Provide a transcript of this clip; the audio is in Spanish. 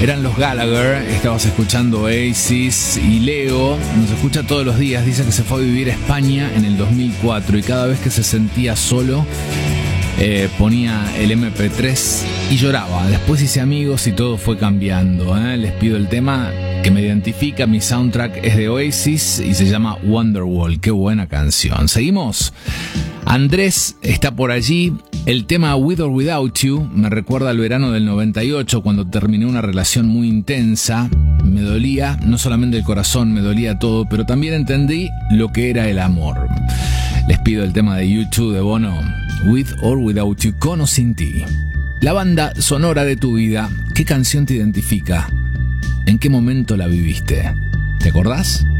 Eran los Gallagher, estabas escuchando Oasis y Leo nos escucha todos los días, dice que se fue a vivir a España en el 2004 y cada vez que se sentía solo ponía el MP3 y lloraba. Después hice amigos y todo fue cambiando. Les pido el tema que me identifica, mi soundtrack es de Oasis y se llama Wonderwall. Qué buena canción. Seguimos. Andrés está por allí. El tema With or Without You me recuerda al verano del 98 cuando terminé una relación muy intensa. Me dolía, no solamente el corazón, me dolía todo, pero también entendí lo que era el amor. Les pido el tema de U2 de Bono, With or Without You, con o sin ti. La banda sonora de tu vida, ¿qué canción te identifica? ¿En qué momento la viviste? ¿Te acordás?